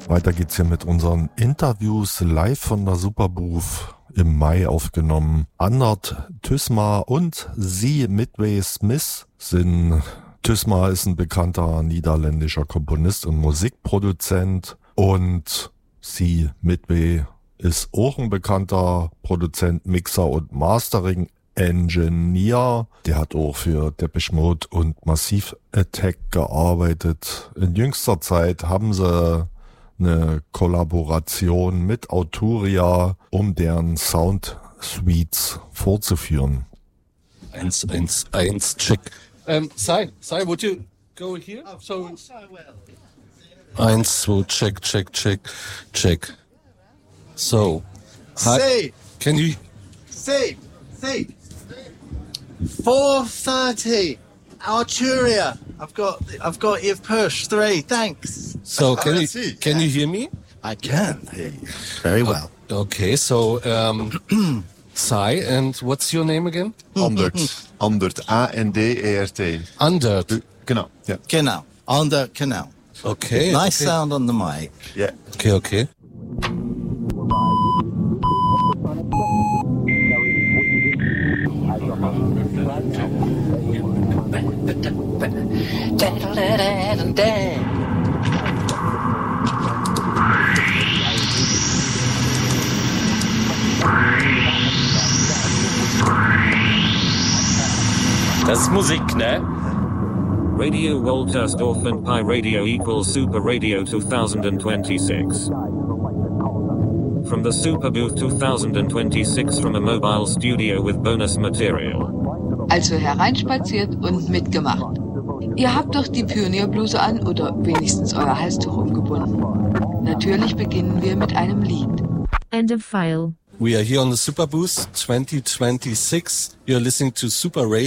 Weiter geht's hier mit unseren Interviews live von der Superbooth im Mai aufgenommen. Andert Thysma und sie, Midway Smith, sind... Thysma ist ein bekannter niederländischer Komponist und Musikproduzent und sie, Midway, ist auch ein bekannter Produzent, Mixer und Mastering-Engineer. Der hat auch für Depeche Mode und Massive Attack gearbeitet. In jüngster Zeit haben sie eine Kollaboration mit Arturia, um deren Sound-Suites vorzuführen. 111, check. Sai, would you go here? Of course I will. 1, 2, check. So, hi. See, Can you? see. 4:30. Arturia. I've got your push 3. Thanks. So can see. you hear me? I can hear you very well. Okay, so Sai, and what's your name again? Andert, A-N-D-E-R-T. Andert. Genau, ja. Genau. On the canal. Okay. Nice okay. sound on the mic. Yeah. Okay. Das ist Musik, ne? Radio Woltersdorf and Pi Radio equals Super Radio 2026. From the Super Booth 2026 from a mobile studio with bonus material. Also hereinspaziert und mitgemacht. Ihr habt doch die Pionierbluse an oder wenigstens euer Halstuch umgebunden. Natürlich beginnen wir mit einem Lied. End of file. We are here on the Super Booth 2026. You're listening to Super Radio.